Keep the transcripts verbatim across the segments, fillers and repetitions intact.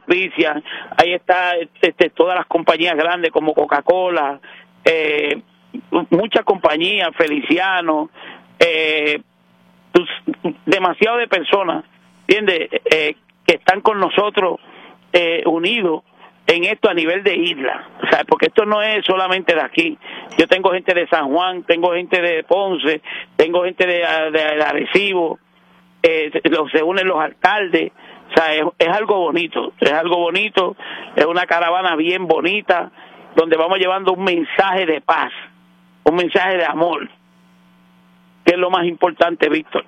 auspician, ahí está este, todas las compañías grandes como Coca-Cola, eh, muchas compañías, Feliciano, eh, pues, demasiado de personas, ¿entiendes? Eh, que están con nosotros eh, unidos en esto a nivel de isla, o sea, porque esto no es solamente de aquí. Yo tengo gente de San Juan, tengo gente de Ponce, tengo gente de, de, de Arecibo, eh, los, se unen los alcaldes, o sea, es, es algo bonito, es algo bonito, es una caravana bien bonita, donde vamos llevando un mensaje de paz, un mensaje de amor, que es lo más importante, Víctor.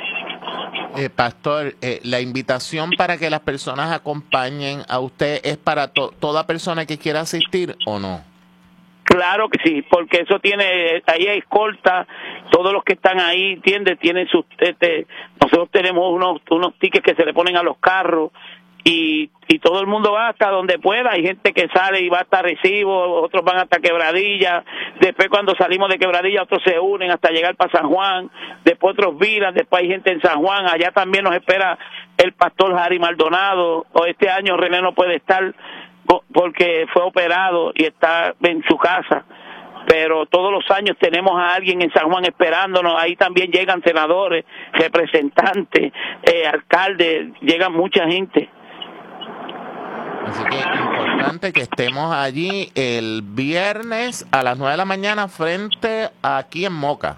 Eh, pastor, eh, la invitación para que las personas acompañen a usted es para to toda persona que quiera asistir, ¿o no? Claro que sí, porque eso tiene, ahí hay escolta, todos los que están ahí, ¿entiendes? Tienen sus, este, nosotros tenemos unos, unos tickets que se le ponen a los carros, y, y todo el mundo va hasta donde pueda. Hay gente que sale y va hasta Recibo, otros van hasta Quebradilla, después cuando salimos de Quebradilla otros se unen hasta llegar para San Juan, después otros viran, después hay gente en San Juan, allá también nos espera el pastor Harry Maldonado, o este año René no puede estar porque fue operado y está en su casa, pero todos los años tenemos a alguien en San Juan esperándonos. Ahí también llegan senadores, representantes, eh, alcaldes, llegan mucha gente. Así que es importante que estemos allí el viernes a las nueve de la mañana frente aquí en Moca.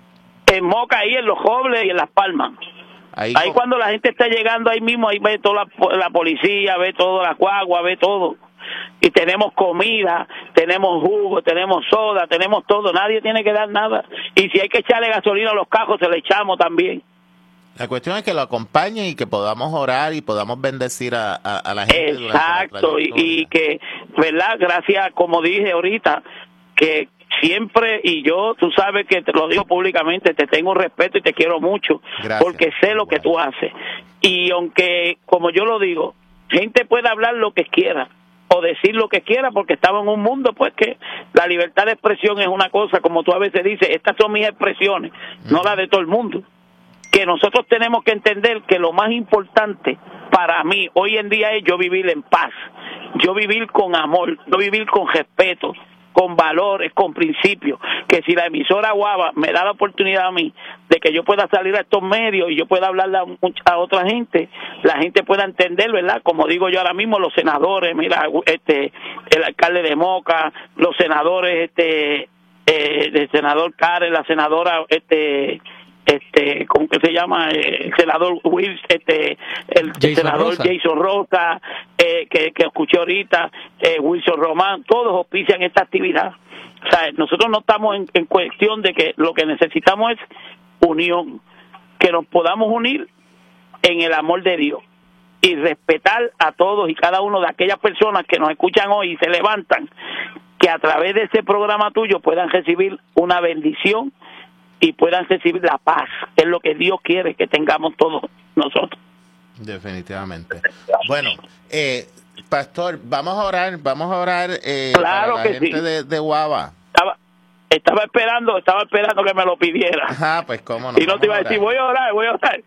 En Moca, ahí en Los Robles y en Las Palmas. Ahí, ahí cuando la gente está llegando ahí mismo, ahí ve toda la, la policía, ve toda la guagua, ve todo. Y tenemos comida, tenemos jugo, tenemos soda, tenemos todo. Nadie tiene que dar nada. Y si hay que echarle gasolina a los cajos, se le echamos también. La cuestión es que lo acompañen y que podamos orar y podamos bendecir a, a, a la gente. Exacto, y, y que, ¿verdad? Gracias, como dije ahorita, que siempre, y yo, tú sabes que te lo digo públicamente, te tengo respeto y te quiero mucho, gracias, porque sé lo que tú haces. Y aunque, como yo lo digo, gente puede hablar lo que quiera o decir lo que quiera, porque estamos en un mundo pues que la libertad de expresión es una cosa, como tú a veces dices, estas son mis expresiones, mm. no las de todo el mundo. Que nosotros tenemos que entender que lo más importante para mí hoy en día es yo vivir en paz, yo vivir con amor, yo vivir con respeto, con valores, con principios, que si la emisora Guava me da la oportunidad a mí de que yo pueda salir a estos medios y yo pueda hablarle a, a otra gente, la gente pueda entender, ¿verdad? Como digo yo ahora mismo, los senadores, mira, este, el alcalde de Moca, los senadores, este, eh, el senador Karen, la senadora, este, este, ¿cómo que se llama? El senador Wills, este, el Jason senador Rosa. Jason Rosa, eh, que, que escuché ahorita, eh, Wilson Román, todos auspician esta actividad. O sea, nosotros no estamos en, en cuestión de que lo que necesitamos es unión, que nos podamos unir en el amor de Dios y respetar a todos y cada uno de aquellas personas que nos escuchan hoy y se levantan, que a través de ese programa tuyo puedan recibir una bendición y puedan recibir la paz, que es lo que Dios quiere que tengamos todos nosotros. Definitivamente. Bueno, eh, pastor, vamos a orar, vamos a orar eh, claro para la que gente sí. de, de Guava. Estaba, estaba esperando, estaba esperando que me lo pidiera. Ajá, pues cómo no. Y no te iba a decir, voy a orar, voy a orar.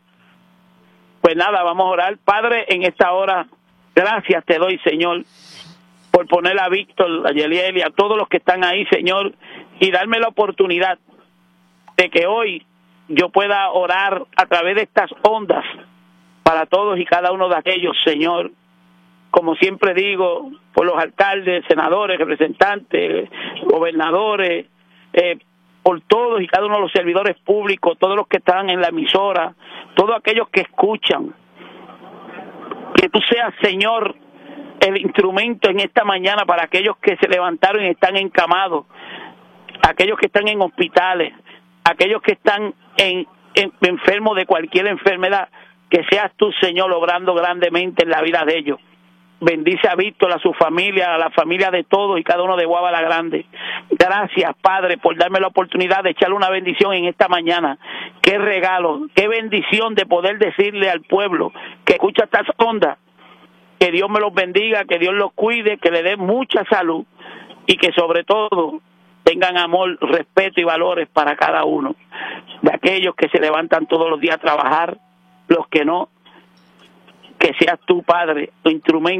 Pues nada, vamos a orar. Padre, en esta hora, gracias te doy, Señor, por poner a Víctor, a Yeliel y a todos los que están ahí, Señor, y darme la oportunidad de que hoy yo pueda orar a través de estas ondas para todos y cada uno de aquellos, Señor, como siempre digo, por los alcaldes, senadores, representantes, gobernadores, eh, por todos y cada uno de los servidores públicos, todos los que están en la emisora, todos aquellos que escuchan, que tú seas, Señor, el instrumento en esta mañana para aquellos que se levantaron y están encamados, aquellos que están en hospitales, aquellos que están en, en, enfermos de cualquier enfermedad, que seas tú, Señor, obrando grandemente en la vida de ellos. Bendice a Víctor, a su familia, a la familia de todos y cada uno de Guava la Grande. Gracias, Padre, por darme la oportunidad de echarle una bendición en esta mañana. Qué regalo, qué bendición de poder decirle al pueblo que escucha estas ondas, que Dios me los bendiga, que Dios los cuide, que le dé mucha salud y que sobre todo tengan amor, respeto y valores para cada uno de aquellos que se levantan todos los días a trabajar, los que no, que seas tú, Padre, tu instrumento